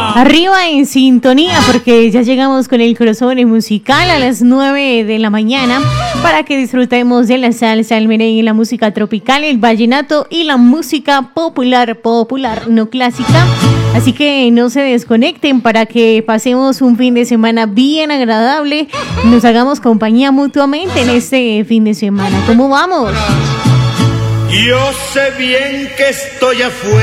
Arriba en sintonía porque ya llegamos con el crossover musical a las 9 de la mañana para que disfrutemos de la salsa, el merengue, la música tropical, el vallenato y la música popular, no clásica. Así que no se desconecten para que pasemos un fin de semana bien agradable, nos hagamos compañía mutuamente en este fin de semana. ¿Cómo vamos? Yo sé bien que estoy afuera.